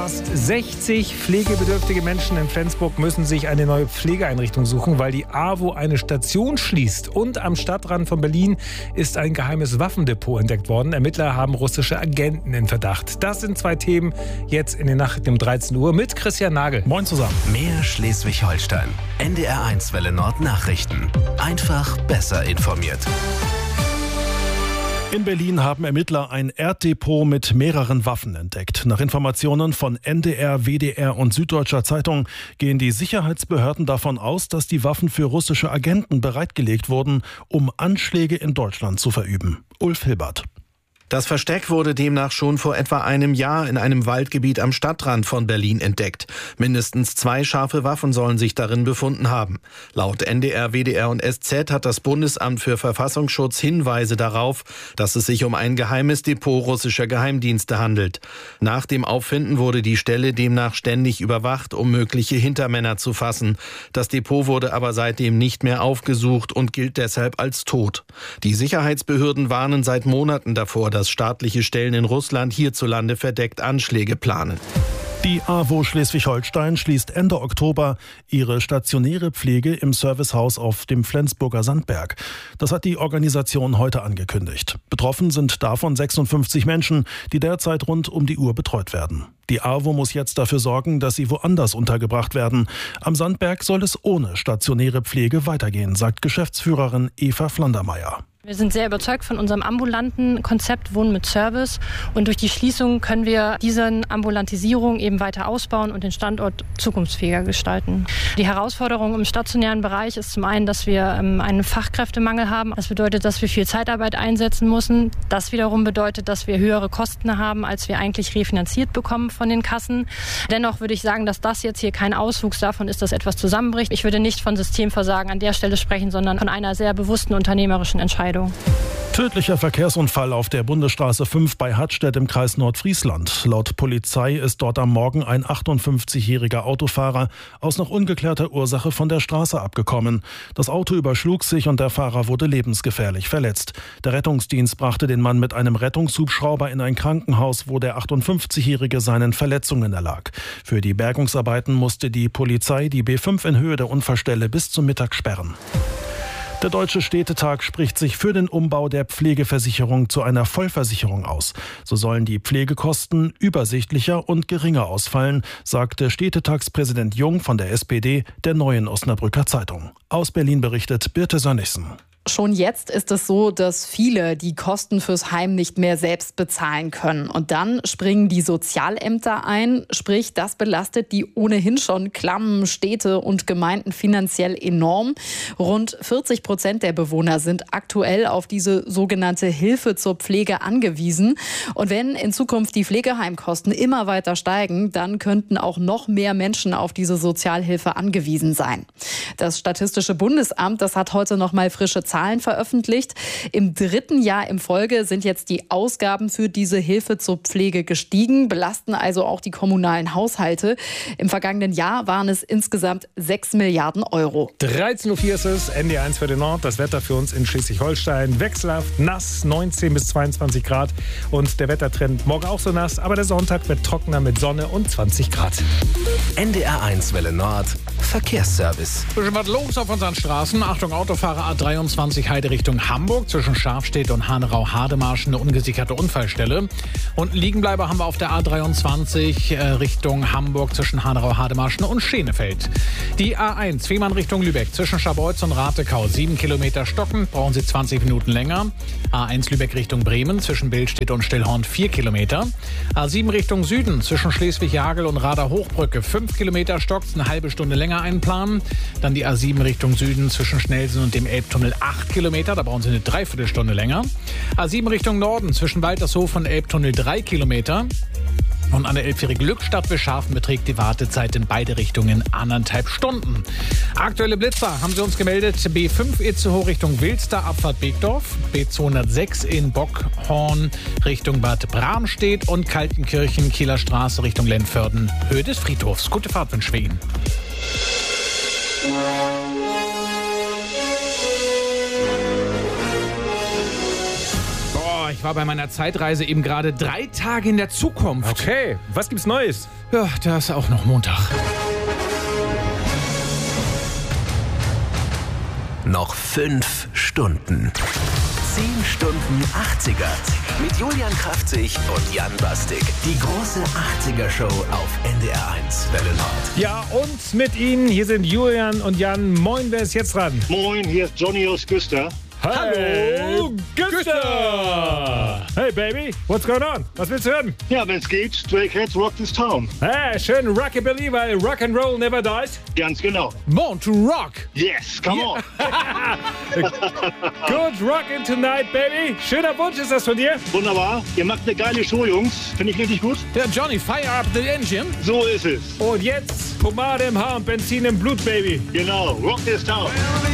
Fast 60 pflegebedürftige Menschen in Flensburg müssen sich eine neue Pflegeeinrichtung suchen, weil die AWO eine Station schließt. Und am Stadtrand von Berlin ist ein geheimes Waffendepot entdeckt worden. Ermittler haben russische Agenten in Verdacht. Das sind zwei Themen jetzt in den Nachrichten um 13 Uhr mit Christian Nagel. Moin zusammen. Mehr Schleswig-Holstein. NDR1 Welle Nord Nachrichten. Einfach besser informiert. In Berlin haben Ermittler ein Erddepot mit mehreren Waffen entdeckt. Nach Informationen von NDR, WDR und Süddeutscher Zeitung gehen die Sicherheitsbehörden davon aus, dass die Waffen für russische Agenten bereitgelegt wurden, um Anschläge in Deutschland zu verüben. Ulf Hilbert. Das Versteck wurde demnach schon vor etwa einem Jahr in einem Waldgebiet am Stadtrand von Berlin entdeckt. Mindestens 2 scharfe Waffen sollen sich darin befunden haben. Laut NDR, WDR und SZ hat das Bundesamt für Verfassungsschutz Hinweise darauf, dass es sich um ein geheimes Depot russischer Geheimdienste handelt. Nach dem Auffinden wurde die Stelle demnach ständig überwacht, um mögliche Hintermänner zu fassen. Das Depot wurde aber seitdem nicht mehr aufgesucht und gilt deshalb als tot. Die Sicherheitsbehörden warnen seit Monaten davor, dass staatliche Stellen in Russland hierzulande verdeckt Anschläge planen. Die AWO Schleswig-Holstein schließt Ende Oktober ihre stationäre Pflege im Servicehaus auf dem Flensburger Sandberg. Das hat die Organisation heute angekündigt. Betroffen sind davon 56 Menschen, die derzeit rund um die Uhr betreut werden. Die AWO muss jetzt dafür sorgen, dass sie woanders untergebracht werden. Am Sandberg soll es ohne stationäre Pflege weitergehen, sagt Geschäftsführerin Eva Flandermeier. Wir sind sehr überzeugt von unserem ambulanten Konzept Wohnen mit Service. Und durch die Schließung können wir diese Ambulantisierung eben weiter ausbauen und den Standort zukunftsfähiger gestalten. Die Herausforderung im stationären Bereich ist zum einen, dass wir einen Fachkräftemangel haben. Das bedeutet, dass wir viel Zeitarbeit einsetzen müssen. Das wiederum bedeutet, dass wir höhere Kosten haben, als wir eigentlich refinanziert bekommen von den Kassen. Dennoch würde ich sagen, dass das jetzt hier kein Auswuchs davon ist, dass etwas zusammenbricht. Ich würde nicht von Systemversagen an der Stelle sprechen, sondern von einer sehr bewussten unternehmerischen Entscheidung. Tödlicher Verkehrsunfall auf der Bundesstraße 5 bei Hattstedt im Kreis Nordfriesland. Laut Polizei ist dort am Morgen ein 58-jähriger Autofahrer aus noch ungeklärter Ursache von der Straße abgekommen. Das Auto überschlug sich und der Fahrer wurde lebensgefährlich verletzt. Der Rettungsdienst brachte den Mann mit einem Rettungshubschrauber in ein Krankenhaus, wo der 58-jährige seinen Verletzungen erlag. Für die Bergungsarbeiten musste die Polizei die B5 in Höhe der Unfallstelle bis zum Mittag sperren. Der Deutsche Städtetag spricht sich für den Umbau der Pflegeversicherung zu einer Vollversicherung aus. So sollen die Pflegekosten übersichtlicher und geringer ausfallen, sagte Städtetagspräsident Jung von der SPD der Neuen Osnabrücker Zeitung. Aus Berlin berichtet Birte Sönnigsen. Schon jetzt ist es so, dass viele die Kosten fürs Heim nicht mehr selbst bezahlen können. Und dann springen die Sozialämter ein. Sprich, das belastet die ohnehin schon klammen Städte und Gemeinden finanziell enorm. Rund 40% der Bewohner sind aktuell auf diese sogenannte Hilfe zur Pflege angewiesen. Und wenn in Zukunft die Pflegeheimkosten immer weiter steigen, dann könnten auch noch mehr Menschen auf diese Sozialhilfe angewiesen sein. Das Statistische Bundesamt, das hat heute noch mal frische Zahlen veröffentlicht. Im 3. Jahr in Folge sind jetzt die Ausgaben für diese Hilfe zur Pflege gestiegen, belasten also auch die kommunalen Haushalte. Im vergangenen Jahr waren es insgesamt 6 Milliarden Euro. 13.04 Uhr ist es, NDR1 für den Nord. Das Wetter für uns in Schleswig-Holstein. Wechselhaft, nass, 19 bis 22 Grad. Und der Wettertrend morgen auch so nass, aber der Sonntag wird trockener mit Sonne und 20 Grad. NDR1 Welle Nord. Verkehrsservice. Bisschen was los auf unseren Straßen. Achtung, Autofahrer A23 Heide Richtung Hamburg. Zwischen Schafstedt und Hanerau-Hademarsch eine ungesicherte Unfallstelle. Und Liegenbleiber haben wir auf der A23 Richtung Hamburg zwischen Hanerau-Hademarsch und Schenefeld. Die A1 Fehmarn Richtung Lübeck zwischen Scharbeutz und Ratekau 7 Kilometer stockend, brauchen Sie 20 Minuten länger. A1 Lübeck Richtung Bremen zwischen Billstedt und Stillhorn 4 Kilometer. A7 Richtung Süden zwischen Schleswig-Jagel und Rader-Hochbrücke 5 Kilometer stockt, eine halbe Stunde länger einplanen. Dann die A7 Richtung Süden zwischen Schnellsen und dem Elbtunnel 8 Kilometer, da brauchen Sie eine Dreiviertelstunde länger. A7 Richtung Norden zwischen Waltershof und Elbtunnel 3 Kilometer. Und an der Elbphäre-Glückstadt Bescharfen beträgt die Wartezeit in beide Richtungen 1,5 Stunden. Aktuelle Blitzer haben sie uns gemeldet. B5 Itzehoe Richtung Wilster, Abfahrt Beekdorf. B206 in Bockhorn Richtung Bad Bramstedt und Kaltenkirchen, Kieler Straße Richtung Lennförden, Höhe des Friedhofs. Gute Fahrt wünschen wir Ihnen. war bei meiner Zeitreise eben gerade 3 Tage in der Zukunft. Okay, was gibt's Neues? Ja, da ist auch noch Montag. Noch 5 Stunden. 10 Stunden 80er. Mit Julian Kraftzig und Jan Bastik. Die große 80er-Show auf NDR 1 Welle Nord. Ja, und mit Ihnen, hier sind Julian und Jan. Moin, wer ist jetzt dran? Moin, hier ist Johnny aus Güster. Hallo, Güster! Hey, Baby, what's going on? Was willst du hören? Ja, wenn's geht, Stray Cats Rock This Town. Hey, schön Rockabilly, weil Rock'n'Roll never dies. Ganz genau. Born to Rock. Yes, come on. Good rockin' tonight, Baby. Schöner Wunsch ist das von dir. Wunderbar. Ihr macht eine geile Show, Jungs. Finde ich richtig gut. Ja, Johnny, fire up the engine. So ist es. Und jetzt Pomade im Haar und Benzin im Blut, Baby. Genau. Rock This Town.